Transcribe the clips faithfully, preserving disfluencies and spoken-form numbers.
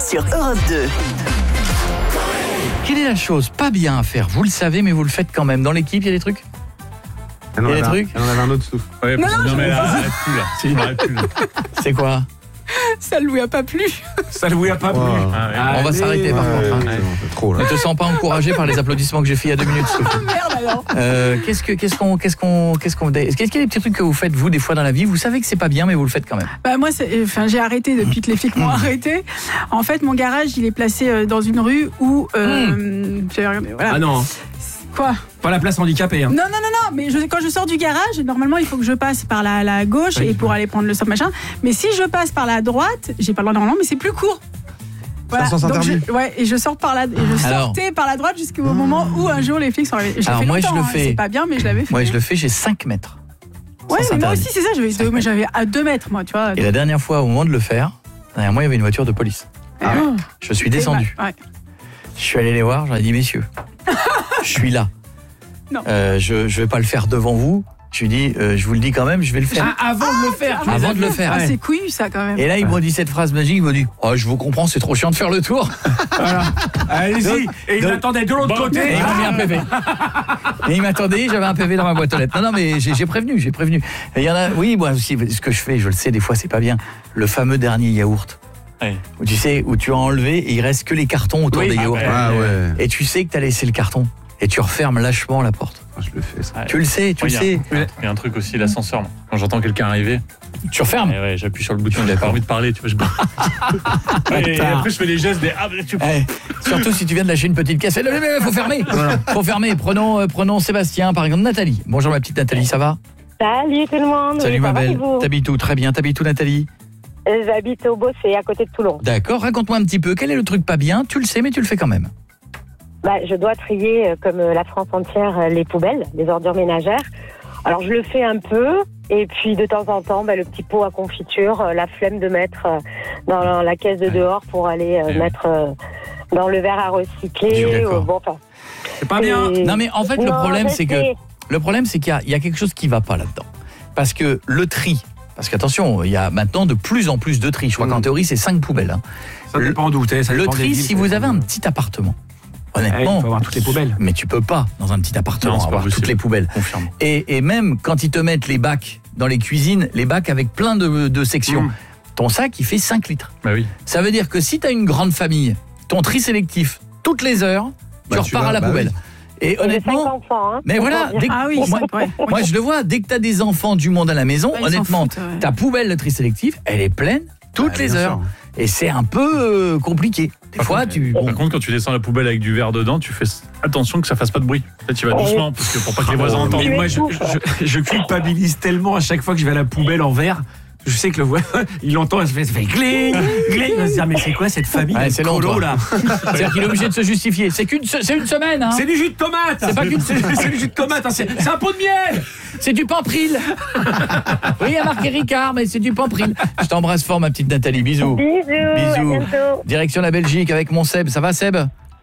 sur Europe deux. Quelle est la chose pas bien à faire? Vous le savez, mais vous le faites quand même. Dans l'équipe, il y a des trucs? Il y a des trucs? On avait un autre souffle. Ouais, Non, non, non, mais je- là, arrête plus, là. Si. Arrête plus, là. C'est quoi? Ça ne lui a pas plu. Ça ne vous a pas plu. Wow. Ah, ouais. On va Allez. s'arrêter par Ouais, contre. hein. c'est bon, c'est trop là. Ne te sens pas encouragé par les applaudissements que j'ai fait il y a deux minutes, Sophie. Merde alors. Euh, qu'est-ce que, qu'est-ce qu'on, qu'est-ce qu'on, qu'est-ce qu'on, qu'est-ce qu'il y a des petits trucs que vous faites vous des fois dans la vie? Vous savez que c'est pas bien, mais vous le faites quand même. Bah moi, c'est- enfin, j'ai arrêté depuis que les flics m'ont arrêté. En fait, mon garage, il est placé euh, dans une rue où... Euh, j'ai regardé, voilà. Ah non, Quoi? pas la place handicapée. Hein. Non, non, non, non, mais je, quand je sors du garage, normalement, il faut que je passe par la, la gauche Oui. et pour aller prendre le sort, machin. Mais si je passe par la droite, j'ai pas le droit normalement, mais c'est plus court. Voilà. sens Donc interdit. je, ouais, et je sors par la, et je Alors. sortais par la droite jusqu'au moment où un jour les flics sont arrivés. J'ai Alors fait moi, je longtemps, le hein, fais. c'est pas bien, mais je l'avais fait. Moi, je le fais, j'ai cinq mètres. Ouais, Ça, c'est mais moi interdit. aussi, c'est ça. J'avais, deux- mais j'avais à deux mètres, moi, tu vois. Et la dernière fois, au moment de le faire, derrière moi, il y avait une voiture de police. Ah, Je suis descendu. Ouais. Je suis allé les voir, j'aurais dit, messieurs, je suis là. Non. Euh, je je vais pas le faire devant vous. Je lui dis, euh, je vous le dis quand même, je vais le faire. Ah, avant de le faire. tu les Avant as de le vus. faire. Ah, Ouais. c'est couillu, ça, quand même. Et là, ils m'ont dit cette phrase magique, ils m'ont dit, oh, je vous comprends, c'est trop chiant de faire le tour. Voilà. Allez-y. Et il donc- attendait de l'autre Bon, côté. Et ils m'ont mis un P V. Et ils m'attendaient, j'avais un P V dans ma boîte aux lettres. Non, non, mais j'ai j'ai prévenu, j'ai prévenu. Et il y en a, oui, moi aussi, ce que je fais, je le sais, des fois, c'est pas bien. Le fameux dernier yaourt. Ouais. Où tu sais, où tu as enlevé et il reste que les cartons autour Oui, des ah yaourts. ouais. Ah ouais. Et tu sais que tu as laissé le carton. Et tu refermes lâchement la porte. Ah, je le fais ça. Ouais. Tu le sais, tu Ouais, le il y a- sais. Il y a un truc aussi, l'ascenseur. moi. Quand j'entends quelqu'un arriver, Tu refermes. et ouais, j'appuie sur le bouton, j'ai pas envie de parler, tu vois, je Et après, je fais les gestes des. Ah, bah, tu... Ouais. Surtout si tu viens de lâcher une petite caisse. Il faut fermer. Faut fermer. Prenons, euh, prenons Sébastien, par exemple, Nathalie. Bonjour ma petite Nathalie, ça va? Salut tout le monde. Salut Oui, ma ça va, belle. et vous T'habites où? Très bien. T'habites où Nathalie? Euh, J'habite au Bossé, à côté de Toulon. D'accord, raconte-moi un petit peu. Quel est le truc pas bien? Tu le sais, mais tu le fais quand même. Bah, je dois trier, euh, comme euh, la France entière, euh, les poubelles, les ordures ménagères. Alors je le fais un peu, et puis de temps en temps, bah, le petit pot à confiture, euh, la flemme de mettre euh, dans la caisse de dehors pour aller euh, Ouais. mettre euh, dans le verre à Je suis recycler. d'accord. bon, enfin, C'est pas bien. et- Non mais en fait le Non, problème je c'est que sais. le problème c'est qu'il y a, il y a quelque chose qui va pas là-dedans. Parce que le tri, parce qu'attention, il y a maintenant de plus en plus de tri. Je crois Mm. qu'en théorie c'est cinq poubelles. hein. Ça dépend d'où t'es. ça Le dépend des tri, villes, si ça vous dépend avez un de- petit appartement, Ouais, il honnêtement, faut avoir toutes les poubelles. mais tu peux pas dans un petit appartement Non, c'est pas avoir possible. toutes les poubelles. Confirme. Et, et même quand ils te mettent les bacs dans les cuisines, les bacs avec plein de, de sections, Mm. ton sac il fait cinq litres. Bah oui. Ça veut dire que si tu as une grande famille, ton tri sélectif, toutes les heures, tu Bah, tu repars vas- à la bah poubelle. oui. Et J'ai cinq honnêtement, enfants. Hein, mais Faut voilà, pas dire. dès que- Ah oui, moi, ouais. moi, je le vois, dès que tu as des enfants du monde à la maison, Ouais, ils s'en honnêtement, foutent, ouais. ta poubelle de tri sélectif, elle est pleine toutes Ah, les bien heures. sûr. Et c'est un peu euh, compliqué. Des Par fois, contre, tu... bon, Par contre, quand tu descends la poubelle avec du verre dedans, tu fais attention que ça fasse pas de bruit. Là, tu vas Oh. doucement parce que pour pas que les voisins entendent. Mais moi, je, étouffes. je, je culpabilise tellement à chaque fois que je vais à la poubelle en verre. Je sais que le voisin, il entend, ça fait, ça fait gling, gling. Il va se dire, mais c'est quoi cette famille Ouais, de c'est long, colos, toi. là? c'est-à-dire qu'il est obligé de se justifier. C'est qu'une se- c'est une semaine, hein. C'est du jus de tomate. C'est pas qu'une- c'est, c'est du jus de tomate. hein, C'est, c'est un pot de miel. C'est du pampril. Oui, il y a marqué Ricard, mais c'est du pampril. Je t'embrasse fort, ma petite Nathalie. Bisous. Bisous, à Bisous. bientôt. Direction la Belgique avec mon Seb. Ça va, Seb?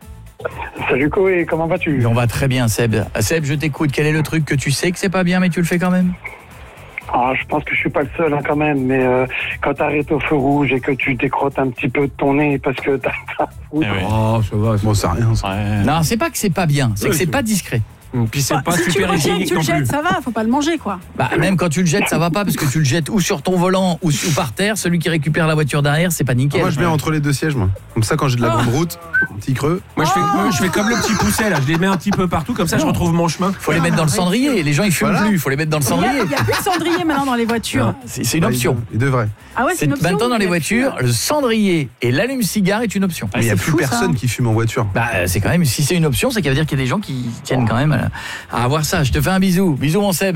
Salut Koé, comment vas-tu? On va très bien, Seb. Seb, je t'écoute. Quel est le truc que tu sais que c'est pas bien, mais tu le fais quand même? Ah, je pense que je suis pas le seul hein, quand même, mais euh, quand t'arrêtes au feu rouge et que tu décrottes un petit peu de ton nez parce que t'as t'as foutre. Eh ouais. Oh, ça va. Bon, c'est rien ça. Ouais. Non, c'est pas que c'est pas bien, c'est que Ouais, c'est c'est- pas discret. Puis c'est Bah, pas si tu le super rejettes, hygiénique tu le non jettes, plus. ça va, faut pas le manger, quoi. Bah, même quand tu le jettes, ça va pas parce que tu le jettes ou sur ton volant ou, ou par terre. Celui qui récupère la voiture derrière, c'est pas Ah, nickel. moi, je mets entre les deux sièges, moi. Comme ça, quand j'ai de la Ah. grande route, un petit creux. Moi, je fais, moi, je fais comme le petit pousset, là. Je les mets un petit peu partout, comme ça, je retrouve mon chemin. Faut les mettre dans le cendrier. Les gens ils fument Voilà. plus. Faut les mettre dans le Il y a, cendrier. il y a plus de cendrier maintenant dans les voitures. C'est c'est une option. Il devrait. Ah ouais, c'est C'est une option. maintenant dans les voitures, le cendrier et l'allume-cigare est une option. Mais il n'y a c'est plus fou, personne ça. qui fume en voiture. Bah euh, c'est quand même, si c'est une option, c'est qu'il veut dire qu'il y a des gens qui tiennent quand même à, à avoir ça. Je te fais un bisou, bisous mon Seb.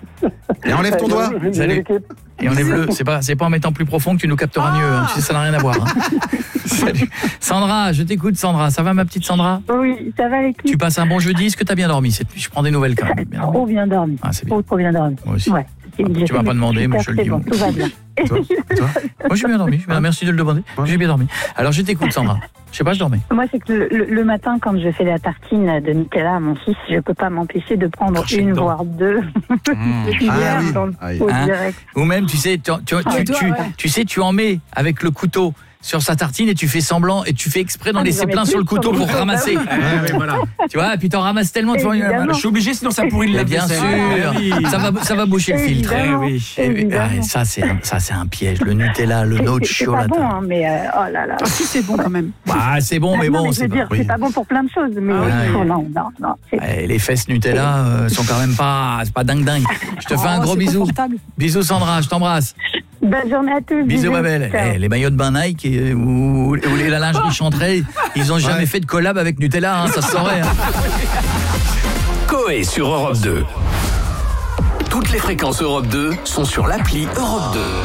Et enlève ton doigt. Salut, Salut. l'équipe. Et on est bleu, c'est pas, c'est pas en mettant plus profond que tu nous capteras mieux. hein. Tu sais, ça n'a rien à voir. hein. Salut. Sandra, je t'écoute Sandra. Ça va ma petite Sandra? Oui, ça va l'équipe. Tu passes un bon jeudi? Est-ce que t'as bien dormi cette nuit? Je prends des nouvelles quand même. Bien dormi. Trop bien dormi. Ah, c'est bien. Trop, trop bien dormi. Moi aussi. Ouais. Tu m'as pas demandé, moi je le C'est dis. bon, moi. tout va bien. Toi, toi Moi j'ai bien dormi. Merci de le demander. J'ai bien dormi. Alors je t'écoute Sandra. Je sais pas, je dormais. Moi, c'est que le, le- le matin, quand je fais la tartine de Nutella à mon fils, je peux pas m'empêcher de prendre Cracher une, dedans. voire deux Mmh. cuillères Ah oui. dans le Aïe. pot Hein direct. Ou même, tu sais, tu, tu, Ah, tu, toi, tu- ouais. tu sais, tu en mets avec le couteau sur sa tartine et tu fais semblant et tu fais exprès d'en Ah, mais laisser j'en ai plein plus sur le sur couteau mon pour couteau, ramasser. bah oui. Ouais, ouais, voilà. Tu vois, et puis t'en ramasses tellement tu vois, Évidemment. Je suis obligé, sinon ça pourrit le Mais bien sûr, lave-vaisselle. Ah oui. ça va ça va boucher le filtre. Évidemment. Eh oui. Et- et- Évidemment. ah, ça c'est un, ça c'est un piège, le Nutella, le C'est- noix de c'est- C'est pas chocolat. bon, hein, mais euh, oh là là. Ah, si, c'est bon quand même. Ah, c'est bon mais non, bon, mais je c'est veux pas- dire, oui. c'est pas bon pour plein de choses, mais Ah oui. oh, non, non, non. c'est- Eh, les fesses Nutella euh, sont quand même pas c'est pas dingue dingue. Je te fais un Oh, gros c'est bisou. confortable. Bisous Sandra, je t'embrasse. Bonne journée à tous. Bisous ma belle. Ciao. Eh, les maillots de bain Nike et- ou, ou les- la lingerie Chanterelle, ils ont jamais Ouais. fait de collab avec Nutella, hein, ça se saurait. Hein. Coé sur Europe deux. Toutes les fréquences Europe deux sont sur l'appli Europe deux.